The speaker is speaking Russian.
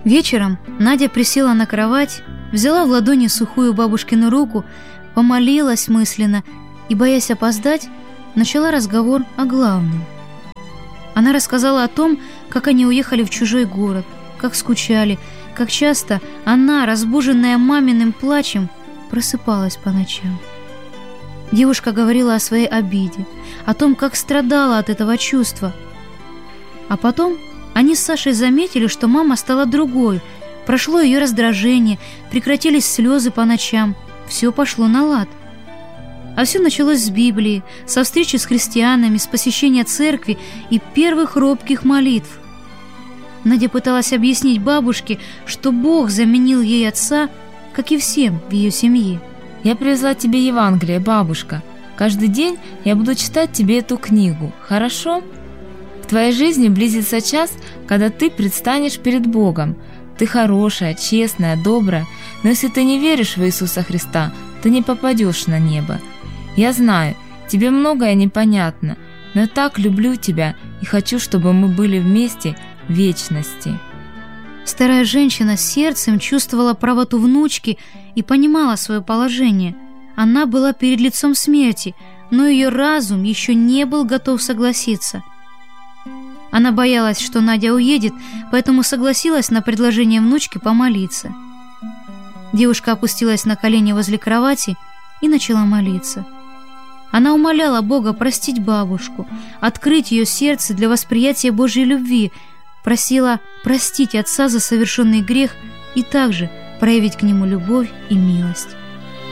Вечером Надя присела на кровать, взяла в ладони сухую бабушкину руку, помолилась мысленно и, боясь опоздать, начала разговор о главном. Она рассказала о том, как они уехали в чужой город, как скучали, как часто она, разбуженная маминым плачем, просыпалась по ночам. Девушка говорила о своей обиде, о том, как страдала от этого чувства. А потом они с Сашей заметили, что мама стала другой, прошло ее раздражение, прекратились слезы по ночам, все пошло на лад. А все началось с Библии, со встречи с христианами, с посещения церкви и первых робких молитв. Надя пыталась объяснить бабушке, что Бог заменил ей отца, как и всем в ее семье. «Я привезла тебе Евангелие, бабушка. Каждый день я буду читать тебе эту книгу, хорошо? В твоей жизни близится час, когда ты предстанешь перед Богом. Ты хорошая, честная, добрая, но если ты не веришь в Иисуса Христа, ты не попадешь на небо. Я знаю, тебе многое непонятно, но я так люблю тебя и хочу, чтобы мы были вместе в вечности». Старая женщина с сердцем чувствовала правоту внучки и понимала свое положение. Она была перед лицом смерти, но ее разум еще не был готов согласиться. Она боялась, что Надя уедет, поэтому согласилась на предложение внучки помолиться. Девушка опустилась на колени возле кровати и начала молиться. Она умоляла Бога простить бабушку, открыть ее сердце для восприятия Божьей любви, просила простить отца за совершенный грех и также проявить к нему любовь и милость.